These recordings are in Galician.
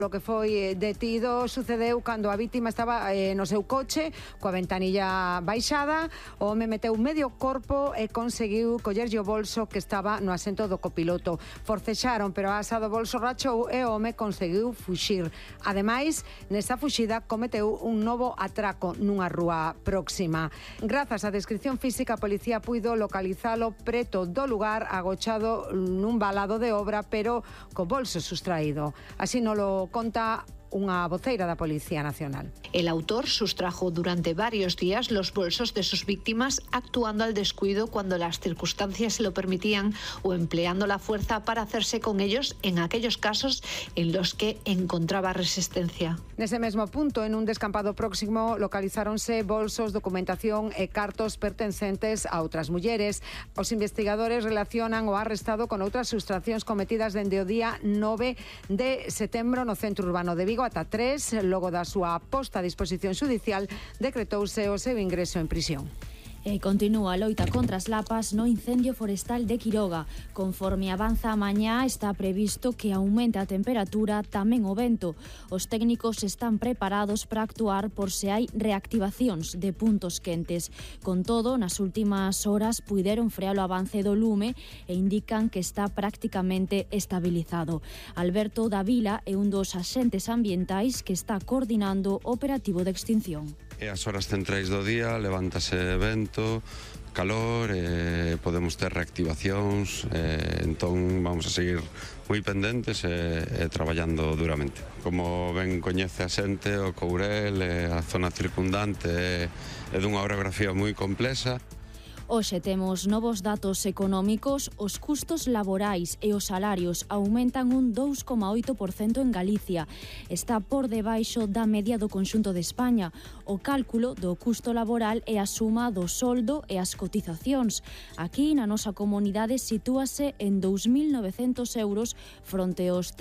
O que foi detido sucedeu cando a vítima estaba no seu coche coa ventanilla baixada. O home meteu medio corpo e conseguiu collerlle o bolso que estaba no asento do copiloto. Forcexaron, pero a asa do bolso rachou e o home conseguiu fuxir. Ademais, nesa fuxida cometeu un novo atraco nunha rúa próxima. Grazas á descripción física, a policía puido localizalo preto do lugar, agochado nun valado de obra, pero co bolso sustraído. Así nolo conta unha voceira da Policía Nacional. El autor sustrajo durante varios días los bolsos de sus víctimas, actuando al descuido cuando las circunstancias se lo permitían o empleando la fuerza para hacerse con ellos en aquellos casos en los que encontraba resistencia. Nese mesmo punto, en un descampado próximo, localizáronse bolsos, documentación e cartos pertencentes a outras mulleres. Os investigadores relacionan o arrestado con outras sustraccións cometidas dende o día 9 de setembro no centro urbano de Vigo. Ata 3, logo da súa posta a disposición xudicial, decretouse o seu ingreso en prisión. E continúa a loita contra as lapas no incendio forestal de Quiroga. Conforme avanza a mañá, está previsto que aumente a temperatura, tamén o vento. Os técnicos están preparados para actuar por se hai reactivacións de puntos quentes. Con todo, nas últimas horas puideron frear o avance do lume e indican que está prácticamente estabilizado. Alberto Davila é un dos axentes ambientais que está coordinando o operativo de extinción. E as horas centrais do día levántase vento, calor, podemos ter reactivacións, entón vamos a seguir moi pendentes e traballando duramente. Como ben coñece a xente, o Courel e a zona circundante é dunha orografía moi complexa. Hoxe temos novos datos económicos. Os custos laborais e os salarios aumentan un 2,8% en Galicia. Está por debaixo da media do conxunto de España. O cálculo do custo laboral é a suma do soldo e as cotizacións. Aquí, na nosa comunidade, sitúase en 2.900 euros fronte aos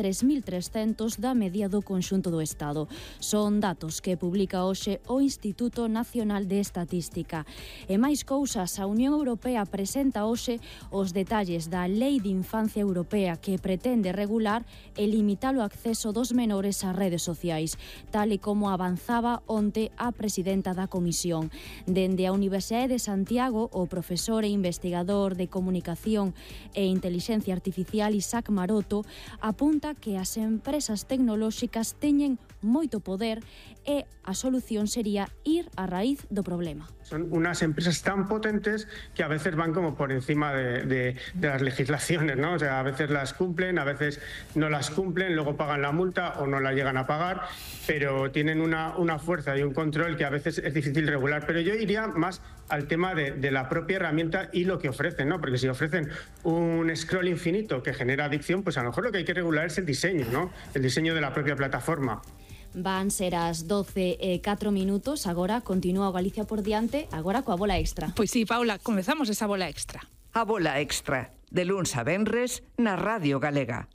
3.300 da media do conxunto do Estado. Son datos que publica hoxe o Instituto Nacional de Estatística. E máis cousas, a Unión Europea presenta hoxe os detalles da Lei de Infancia Europea que pretende regular e limitar o acceso dos menores ás redes sociais, tal e como avanzaba onte a presidenta da Comisión. Dende a Universidade de Santiago, o profesor e investigador de Comunicación e Intelixencia Artificial Isaac Maroto apunta que as empresas tecnolóxicas teñen moito poder e a solución sería ir á raíz do problema. Son unas empresas tan potentes que a veces van como por encima de las legislaciones, ¿no? O sea, a veces las cumplen, a veces no las cumplen, luego pagan la multa o no la llegan a pagar, pero tienen una fuerza y un control que a veces es difícil regular. Pero yo iría más al tema de la propia herramienta y lo que ofrecen, ¿no? Porque si ofrecen un scroll infinito que genera adicción, pues a lo mejor lo que hay que regular es el diseño, ¿no? El diseño de la propia plataforma. Van ser as 12:04, agora continúa o Galicia por diante, agora coa bola extra. Pois sí, Paula, comezamos esa bola extra. A bola extra, de luns a venres, na Radio Galega.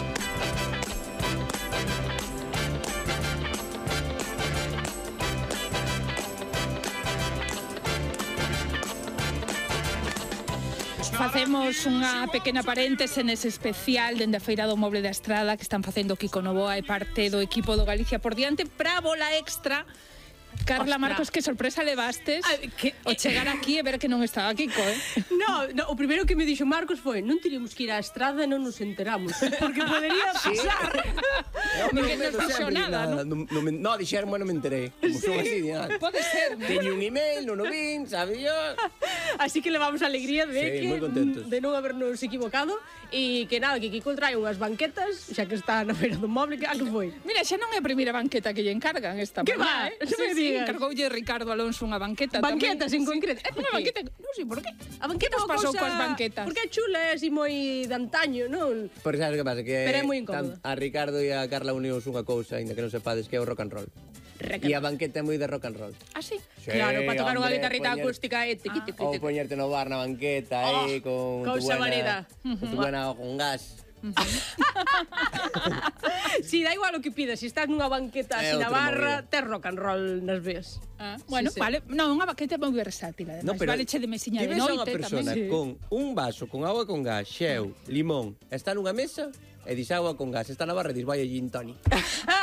Facemos unha pequena paréntese nese especial dende a Feira do Moble da Estrada que están facendo Kiko Novoa e parte do equipo do Galicia por diante para a bola extra. Carla, Marcos, que sorpresa levastes o chegar aquí e ver que non estaba Kiko, No, o primeiro que me dixo Marcos foi non teríamos que ir á estrada e non nos enteramos, porque podería pasar. Ni que nos dixo nada, non? No, dixeron, non me enterei. Como son así, pode ser. Teño un email, non o vin, sabía. Así que levamos a alegría de de non habernos equivocado e que nada, que Kiko trae unhas banquetas, xa que está na Feira do Moble, que foi? Mira, xa non é a primeira banqueta que lle encargan esta mañá, Sí, encargoulle Ricardo Alonso unha banqueta. Banquetas en concreto. Unha banqueta, non sei por qué. A banqueta nos pasou coas banquetas? Porque é chula, é así moi de antaño, non? Por sabes que pasa, que pero é moi incómodo. A Ricardo e a Carla unidos unha cousa, ainda que non sepades, que é o rock and roll. E a banqueta é moi de rock and roll. Ah, sí? Claro, para tocar unha guitarrita acústica e tiqui. Ou poñerte no bar na banqueta aí con tu buena con gas. Si, da igual o que pidas, se estás nunha banqueta así na barra, tes rock and roll nas veas. Bueno, vale, non, unha banqueta moi versátil, además, vale che de mesiña de noite. Ves a unha persona con un vaso con agua con gas, xeo, limón, está nunha mesa E dis agua con gas. Esta Navarra dis vai a gin tonic.